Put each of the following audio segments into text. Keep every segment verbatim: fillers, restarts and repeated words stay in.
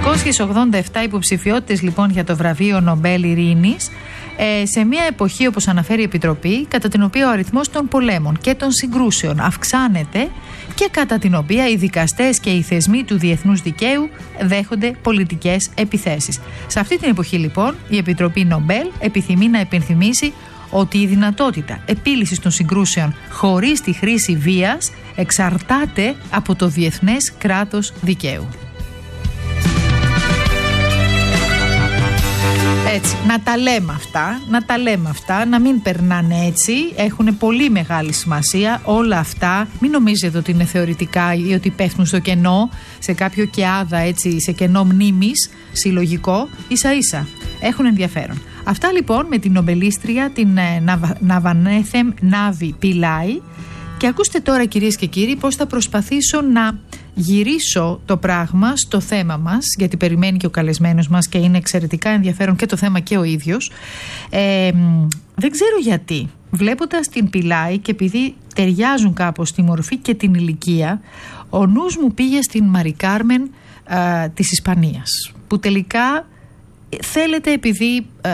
τριακόσιες ογδόντα επτά υποψηφιότητες λοιπόν για το βραβείο Νομπέλ Ειρήνης, ε, σε μια εποχή, όπως αναφέρει η Επιτροπή, κατά την οποία ο αριθμός των πολέμων και των συγκρούσεων αυξάνεται και κατά την οποία οι δικαστές και οι θεσμοί του διεθνούς δικαίου δέχονται πολιτικές επιθέσεις. Σε αυτή την εποχή λοιπόν η Επιτροπή Νομπέλ επιθυμεί να υπενθυμίσει ότι η δυνατότητα επίλυσης των συγκρούσεων χωρίς τη χρήση βίας εξαρτάται από το διεθνές κράτος δικαίου. Έτσι, να τα λέμε αυτά, να τα λέμε αυτά, να μην περνάνε έτσι, έχουν πολύ μεγάλη σημασία όλα αυτά. Μην νομίζετε ότι είναι θεωρητικά ή ότι πέφτουν στο κενό, σε κάποιο κεάδα, έτσι, σε κενό μνήμης, συλλογικό, ίσα ίσα, έχουν ενδιαφέρον. Αυτά λοιπόν με την νομπελίστρια, την ε, Ναβανέθεμ Νάβη Πιλάη. Και ακούστε τώρα, κυρίες και κύριοι, πώς θα προσπαθήσω να γυρίσω το πράγμα στο θέμα μας, γιατί περιμένει και ο καλεσμένος μας και είναι εξαιρετικά ενδιαφέρον και το θέμα και ο ίδιος. Ε, δεν ξέρω γιατί, βλέποντας την Πιλάη και επειδή ταιριάζουν κάπως τη μορφή και την ηλικία, ο νους μου πήγε στην Μαρι Κάρμεν ε, της Ισπανίας, που τελικά θέλετε επειδή ε,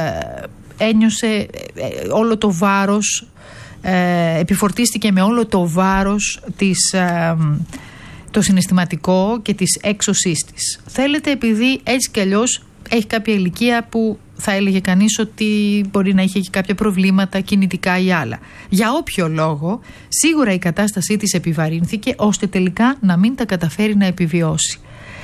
ένιωσε ε, όλο το βάρος, ε, επιφορτίστηκε με όλο το βάρος της... Ε, το συναισθηματικό και της έξωσής της. Θέλετε επειδή έτσι κι αλλιώς έχει κάποια ηλικία που θα έλεγε κανείς ότι μπορεί να είχε και κάποια προβλήματα κινητικά ή άλλα. Για όποιο λόγο, σίγουρα η κατάστασή της επιβαρύνθηκε ώστε τελικά να μην τα καταφέρει να επιβιώσει.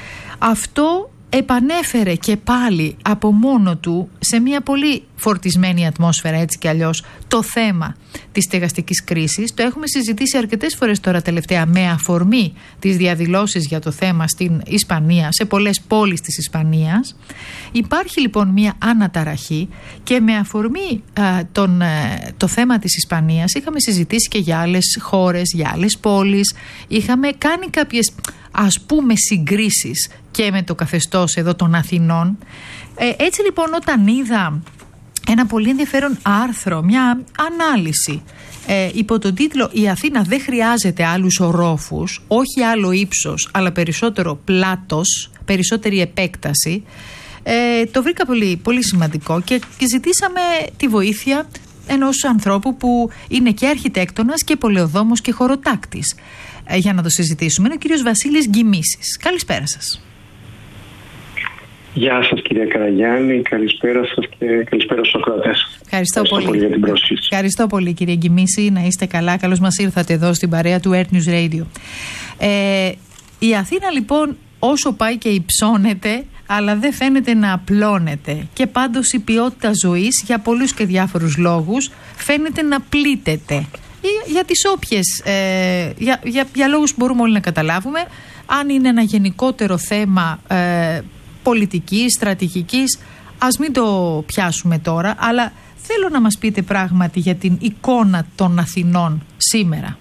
Αυτό επανέφερε και πάλι από μόνο του σε μια πολύ φορτισμένη ατμόσφαιρα, έτσι κι αλλιώς, το θέμα της στεγαστικής κρίσης. Το έχουμε συζητήσει αρκετές φορές τώρα τελευταία με αφορμή τις διαδηλώσεις για το θέμα στην Ισπανία, σε πολλές πόλεις της Ισπανίας. Υπάρχει λοιπόν μια αναταραχή και με αφορμή α, τον, α, το θέμα της Ισπανίας είχαμε συζητήσει και για άλλες χώρες, για άλλες πόλεις. Είχαμε κάνει κάποιες, ας πούμε, συγκρίσεις και με το καθεστώς εδώ των Αθηνών. Ε, έτσι λοιπόν, όταν είδα ένα πολύ ενδιαφέρον άρθρο, μια ανάλυση ε, υπό τον τίτλο «Η Αθήνα δεν χρειάζεται άλλους ορόφους, όχι άλλο ύψος, αλλά περισσότερο πλάτος, περισσότερη επέκταση», ε, το βρήκα πολύ, πολύ σημαντικό και, και ζητήσαμε τη βοήθεια ενός ανθρώπου που είναι και αρχιτέκτονας και πολεοδόμος και χωροτάκτης ε, για να το συζητήσουμε. Είναι ο κύριος Βασίλης Γκιμίσης. Καλησπέρα σας. Γεια σας κυρία Καραγιάννη, καλησπέρα σας και καλησπέρα στους ακροατές. Ευχαριστώ, Ευχαριστώ πολύ. πολύ για την πρόσκληση. Ευχαριστώ πολύ κύριε Γκιμίση, να είστε καλά, καλώς μας ήρθατε εδώ στην παρέα του Earth News Radio. Ε, η Αθήνα λοιπόν όσο πάει και υψώνεται, αλλά δεν φαίνεται να απλώνεται και πάντως η ποιότητα ζωής για πολλούς και διάφορους λόγους φαίνεται να πλήττεται. Ή για τις όποιες, ε, για, για, για λόγους που μπορούμε όλοι να καταλάβουμε, αν είναι ένα γενικότερο θέμα ε, πολιτικής, στρατηγικής, ας μην το πιάσουμε τώρα, αλλά θέλω να μας πείτε πράγματι για την εικόνα των Αθηνών σήμερα.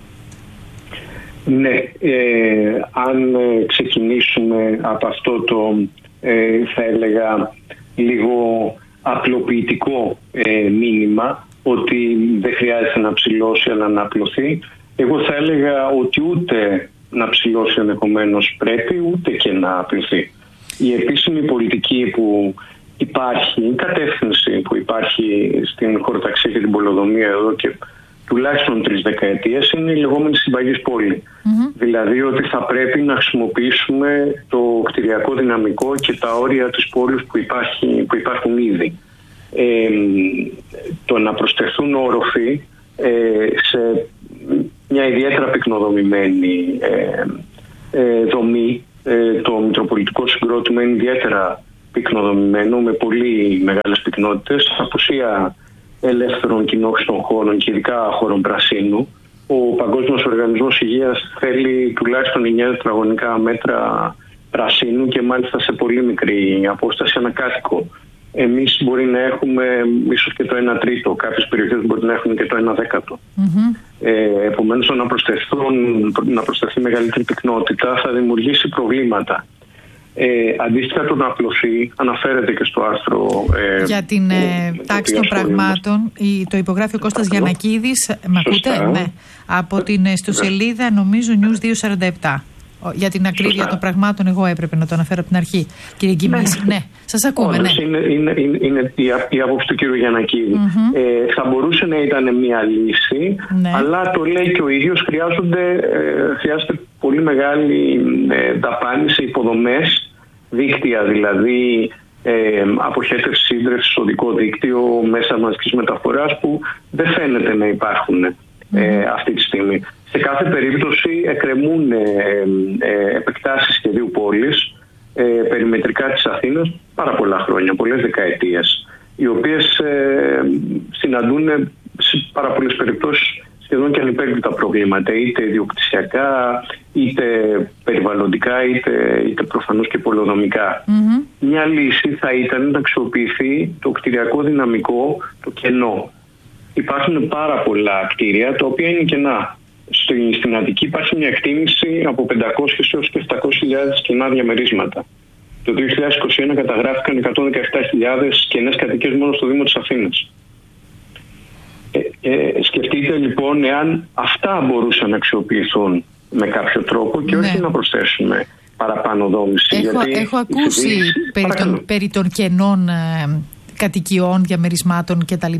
Ναι, ε, αν ε, ξεκινήσουμε από αυτό το, ε, θα έλεγα, λίγο απλοποιητικό ε, μήνυμα, ότι δεν χρειάζεται να ψηλώσει αλλά να απλωθεί, εγώ θα έλεγα ότι ούτε να ψηλώσει ενδεχομένως πρέπει, ούτε και να απλωθεί. Η επίσημη πολιτική που υπάρχει, η κατεύθυνση που υπάρχει στην χωροταξία και την πολεοδομία εδώ και τουλάχιστον τρεις δεκαετίες είναι η λεγόμενη συμπαγής πόλη. Mm-hmm. Δηλαδή ότι θα πρέπει να χρησιμοποιήσουμε το κτηριακό δυναμικό και τα όρια της πόλης που, υπάρχει, που υπάρχουν ήδη. Ε, το να προσθεθούν όροφοι ε, σε μια ιδιαίτερα πυκνοδομημένη ε, ε, δομή. Ε, το Μητροπολιτικό Συγκρότημα είναι ιδιαίτερα πυκνοδομημένο με πολύ μεγάλες πυκνότητες, απουσία ελεύθερων κοινόχρηστων χώρων και ειδικά χώρων πρασίνου. Ο Παγκόσμιος Οργανισμός Υγείας θέλει τουλάχιστον εννιά τετραγωνικά μέτρα πρασίνου και μάλιστα σε πολύ μικρή απόσταση ανακάτοικο. Εμείς μπορεί να έχουμε ίσως και το ένα τρίτο, κάποιες περιοχές μπορεί να έχουν και το ένα δέκατο. Mm-hmm. Ε, επομένως, να, να προσθεθεί μεγαλύτερη πυκνότητα θα δημιουργήσει προβλήματα. Ε, αντίστοιχα, το να απλωθεί, αναφέρεται και στο άρθρο. Ε, για την ε, τάξη των πραγμάτων, η, το υπογράφει ο Κώστας Γιαννακίδης. Με ακούτε, ναι. Από την ιστοσελίδα, νομίζω, News διακόσια σαράντα επτά. Για την ακρίβεια Σωστά. των πραγμάτων, εγώ έπρεπε να το αναφέρω από την αρχή. Κύριε Γκυμίση, ναι, ναι. σας ακούμε. Ναι. Είναι, είναι, είναι, είναι η, η άποψη του κύριου Γιαννακίδη. Mm-hmm. Ε, θα μπορούσε να ήταν μια λύση, ναι. αλλά το λέει και ο ίδιος, χρειάζονται, ε, χρειάζεται πολύ μεγάλη ε, δαπάνη σε υποδομές, δίκτυα δηλαδή, ε, αποχέτευση σύντρευσης στο δικό δίκτυο, μέσα μαζικής μεταφοράς που δεν φαίνεται να υπάρχουν ε, αυτή τη στιγμή. Σε κάθε περίπτωση εκκρεμούν ε, ε, επεκτάσεις σχεδίου πόλης ε, περιμετρικά της Αθήνας πάρα πολλά χρόνια, πολλές δεκαετίες, οι οποίες ε, συναντούν σε πάρα πολλές περιπτώσεις σχεδόν και ανυπέρβλητα προβλήματα, είτε ιδιοκτησιακά, είτε περιβαλλοντικά, είτε, είτε προφανώς και πολεοδομικά. Mm-hmm. Μια λύση θα ήταν να αξιοποιηθεί το κτηριακό δυναμικό, το κενό. Υπάρχουν πάρα πολλά κτίρια τα οποία είναι κενά. Στην Αττική υπάρχει μια εκτίμηση από πεντακόσιες έως και επτακόσιες χιλιάδες κενά διαμερίσματα. Το δύο χιλιάδες είκοσι ένα καταγράφηκαν εκατόν δεκαεπτά χιλιάδες κενές κατοικίες μόνο στο Δήμο της Αθήνας. Ε, ε, σκεφτείτε λοιπόν εάν αυτά μπορούσαν να αξιοποιηθούν με κάποιο τρόπο και όχι ναι. να προσθέσουμε παραπάνω δόμηση. Έχω, γιατί έχω ακούσει περί των, περί των κενών ε, κατοικιών, διαμερισμάτων κτλ.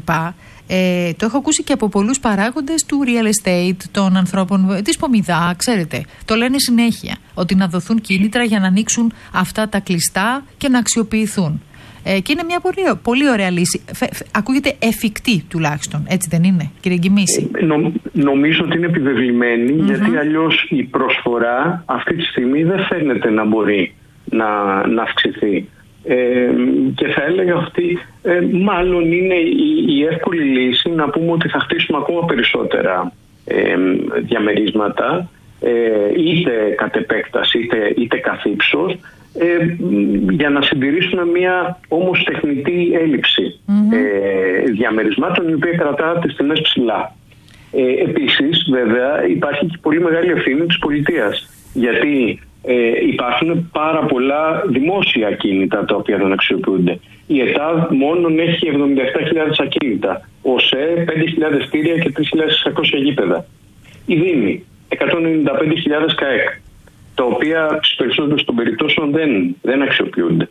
Ε, το έχω ακούσει και από πολλούς παράγοντες του real estate, των ανθρώπων της Πομιδά, ξέρετε. Το λένε συνέχεια, ότι να δοθούν κίνητρα για να ανοίξουν αυτά τα κλειστά και να αξιοποιηθούν. Ε, και είναι μια πολύ, πολύ ωραία λύση. Φε, φε, ακούγεται εφικτή τουλάχιστον, έτσι δεν είναι, κύριε Γκυμίση? Ε, νο, νομίζω ότι είναι επιβεβλημένη, mm-hmm. γιατί αλλιώς η προσφορά αυτή τη στιγμή δεν φαίνεται να μπορεί να, να αυξηθεί. Ε, και θα έλεγα ότι ε, μάλλον είναι η, η εύκολη λύση να πούμε ότι θα χτίσουμε ακόμα περισσότερα ε, διαμερίσματα, ε, είτε κατ' επέκταση είτε, είτε καθ' ύψος, ε, για να συντηρήσουμε μια όμως τεχνητή έλλειψη mm-hmm. ε, διαμερισμάτων, η οποία κρατά τις τιμές ψηλά. Ε, επίσης βέβαια υπάρχει και πολύ μεγάλη ευθύνη της πολιτείας, γιατί Ε, υπάρχουν πάρα πολλά δημόσια ακίνητα τα οποία δεν αξιοποιούνται. Η ΕΤΑΔ μόνον έχει εβδομήντα επτά χιλιάδες ακίνητα, ο ΣΕ πέντε χιλιάδες κτίρια και τρεις χιλιάδες εξακόσια γήπεδα. Η Δήμη εκατόν ενενήντα πέντε χιλιάδες ΚΑΕΚ, τα οποία στις περισσότερες των περιπτώσεων δεν, δεν αξιοποιούνται.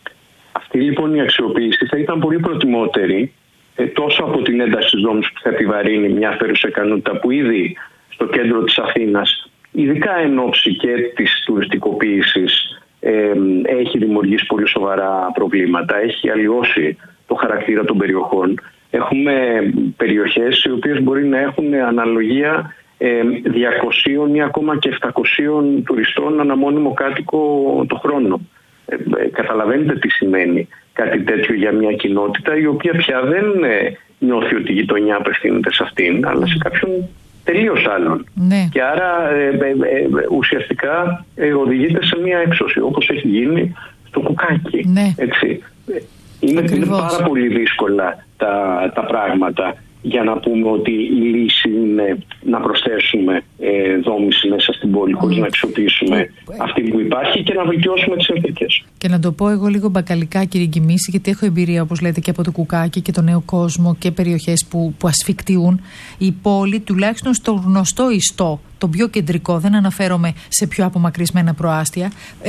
Αυτή λοιπόν η αξιοποίηση θα ήταν πολύ προτιμότερη, ε, τόσο από την ένταση της δόμησης που θα επιβαρύνει μια φέρουσα ικανότητα που ήδη στο κέντρο της Αθήνας, ειδικά εν ώψη και της τουριστικοποίησης, ε, έχει δημιουργήσει πολύ σοβαρά προβλήματα, έχει αλλοιώσει το χαρακτήρα των περιοχών. Έχουμε περιοχές οι οποίες μπορεί να έχουν αναλογία ε, διακοσίων ή ακόμα και επτακοσίων τουριστών ανά μόνιμο κάτοικο το χρόνο. Ε, ε, καταλαβαίνετε τι σημαίνει κάτι τέτοιο για μια κοινότητα η οποία πια δεν ε, νιώθει ότι η γειτονιά απευθύνεται σε αυτήν, αλλά σε κάποιον τελείως άλλων. Ναι. Και άρα ε, ε, ε, ουσιαστικά ε, οδηγείται σε μια έξωση, όπως έχει γίνει στο Κουκάκι. Ναι. Έτσι. Είναι, είναι πάρα πολύ δύσκολα τα, τα πράγματα για να πούμε ότι η λύση είναι να προσθέσουμε ε, δόμηση μέσα στην πόλη χωρίς mm. να αξιοποιήσουμε mm. αυτή που υπάρχει και να βελτιώσουμε τις συνθήκες. Και να το πω εγώ λίγο μπακαλικά, κύριε Γκυμίση, γιατί έχω εμπειρία, όπως λέτε, και από το Κουκάκι και το Νέο Κόσμο και περιοχές που, που ασφικτιούν. Η πόλη, τουλάχιστον στο γνωστό ιστό, το πιο κεντρικό, δεν αναφέρομαι σε πιο απομακρυσμένα προάστια, ε,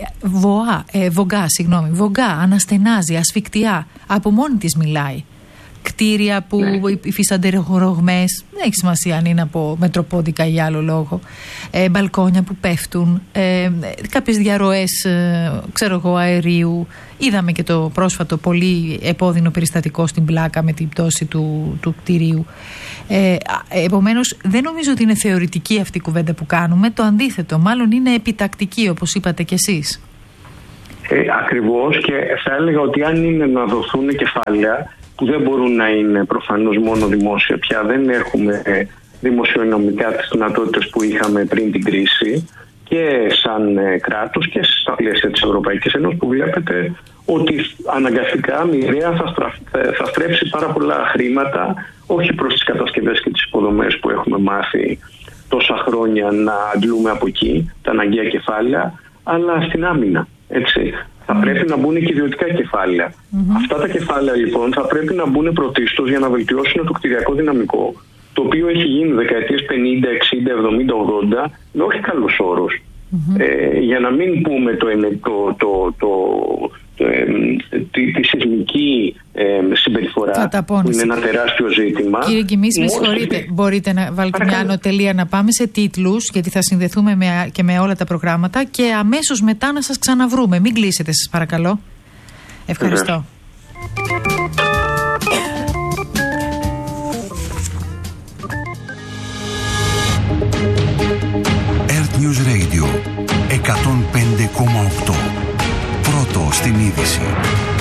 βοά, ε, βογκά, συγγνώμη, βογκά, αναστενάζει, ασφικτιά, από μόνη της μιλάει. Κτίρια που ναι. υφίστανται ρογμές, δεν έχει σημασία αν είναι από μετροπόντικα ή άλλο λόγο, ε, μπαλκόνια που πέφτουν, ε, κάποιες διαρροές ε, ξέρω εγώ, αερίου. Είδαμε και το πρόσφατο πολύ επώδυνο περιστατικό στην Πλάκα με την πτώση του, του κτηρίου. Ε, επομένως δεν νομίζω ότι είναι θεωρητική αυτή η κουβέντα που κάνουμε, το αντίθετο, μάλλον είναι επιτακτική, όπως είπατε κι εσείς. Ε, ακριβώς, και θα έλεγα ότι αν είναι να δοθούν κεφάλαια που δεν μπορούν να είναι προφανώς μόνο δημόσια πια, δεν έχουμε δημοσιονομικά τις δυνατότητες που είχαμε πριν την κρίση και σαν κράτος και στα πλαίσια της Ευρωπαϊκής Ένωσης, που βλέπετε ότι αναγκαστικά μοιραία θα, στραφ, θα στρέψει πάρα πολλά χρήματα όχι προς τις κατασκευές και τις υποδομές που έχουμε μάθει τόσα χρόνια να αντλούμε από εκεί, τα αναγκαία κεφάλαια, αλλά στην άμυνα, έτσι. Θα πρέπει να μπουν και ιδιωτικά κεφάλαια. Mm-hmm. Αυτά τα κεφάλαια λοιπόν θα πρέπει να μπουν πρωτίστως για να βελτιώσουν το κτηριακό δυναμικό, το οποίο έχει γίνει δεκαετίες πενήντα, εξήντα, εβδομήντα, ογδόντα με όχι καλούς όρους. Mm-hmm. Ε, για να μην πούμε το, το, το, το, το, ε, τη, τη σεισμική ε, συμπεριφορά που είναι ένα τεράστιο ζήτημα. Κύριε Γκιμής, με συγχωρείτε, και... μπορείτε να βάλετε μια ανωτελεία, να πάμε σε τίτλους, γιατί θα συνδεθούμε με, και με όλα τα προγράμματα, και αμέσως μετά να σας ξαναβρούμε. Μην κλείσετε, σας παρακαλώ. Ευχαριστώ. News Radio εκατόν πέντε κόμμα οκτώ. Πρώτο στην είδηση.